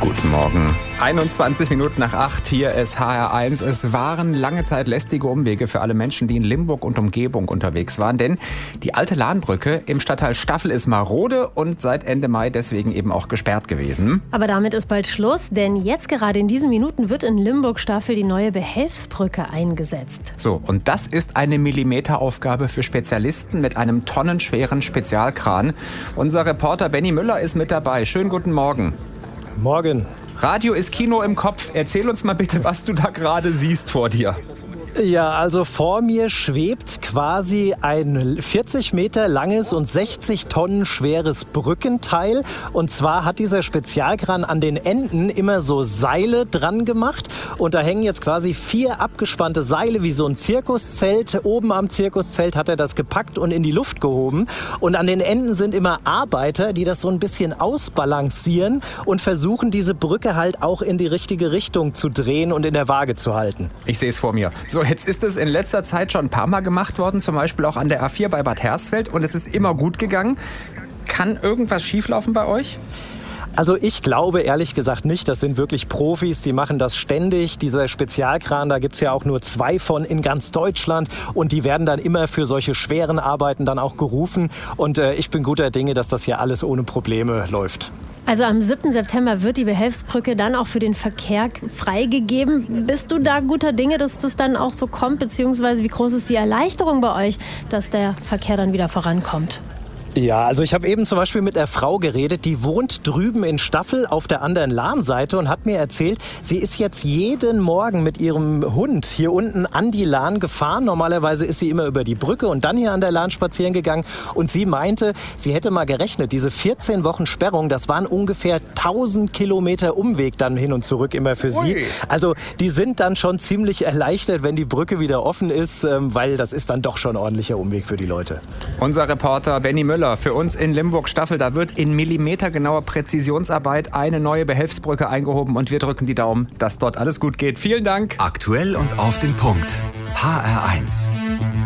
Guten Morgen. 21 Minuten nach 8, hier ist HR1. Es waren lange Zeit lästige Umwege für alle Menschen, die in Limburg und Umgebung unterwegs waren. Denn die alte Lahnbrücke im Stadtteil Staffel ist marode und seit Ende Mai deswegen eben auch gesperrt gewesen. Aber damit ist bald Schluss, denn jetzt gerade in diesen Minuten wird in Limburg-Staffel die neue Behelfsbrücke eingesetzt. So, und das ist eine Millimeteraufgabe für Spezialisten mit einem tonnenschweren Spezialkran. Unser Reporter Benny Müller ist mit dabei. Schönen guten Morgen. Morgen. Radio ist Kino im Kopf. Erzähl uns mal bitte, was du da gerade siehst vor dir. Ja, also vor mir schwebt quasi ein 40 Meter langes und 60 Tonnen schweres Brückenteil. Und zwar hat dieser Spezialkran an den Enden immer so Seile dran gemacht. Und da hängen jetzt quasi 4 abgespannte Seile wie so ein Zirkuszelt. Oben am Zirkuszelt hat er das gepackt und in die Luft gehoben. Und an den Enden sind immer Arbeiter, die das so ein bisschen ausbalancieren und versuchen, diese Brücke halt auch in die richtige Richtung zu drehen und in der Waage zu halten. Ich sehe es vor mir. So, jetzt ist es in letzter Zeit schon ein paar Mal gemacht worden, zum Beispiel auch an der A4 bei Bad Hersfeld. Und es ist immer gut gegangen. Kann irgendwas schieflaufen bei euch? Also ich glaube ehrlich gesagt nicht, das sind wirklich Profis, die machen das ständig. Dieser Spezialkran, da gibt's ja auch nur 2 von in ganz Deutschland und die werden dann immer für solche schweren Arbeiten dann auch gerufen. Und ich bin guter Dinge, dass das hier alles ohne Probleme läuft. Also am 7. September wird die Behelfsbrücke dann auch für den Verkehr freigegeben. Bist du da guter Dinge, dass das dann auch so kommt? Beziehungsweise wie groß ist die Erleichterung bei euch, dass der Verkehr dann wieder vorankommt? Ja, also ich habe eben zum Beispiel mit einer Frau geredet, die wohnt drüben in Staffel auf der anderen Lahnseite und hat mir erzählt, sie ist jetzt jeden Morgen mit ihrem Hund hier unten an die Lahn gefahren. Normalerweise ist sie immer über die Brücke und dann hier an der Lahn spazieren gegangen. Und sie meinte, sie hätte mal gerechnet, diese 14 Wochen Sperrung, das waren ungefähr 1000 Kilometer Umweg dann hin und zurück immer für sie. Ui. Also die sind dann schon ziemlich erleichtert, wenn die Brücke wieder offen ist, weil das ist dann doch schon ein ordentlicher Umweg für die Leute. Unser Reporter Benny Müller für uns in Limburg-Staffel. Da wird in millimetergenauer Präzisionsarbeit eine neue Behelfsbrücke eingehoben und wir drücken die Daumen, dass dort alles gut geht. Vielen Dank. Aktuell und auf den Punkt. HR1.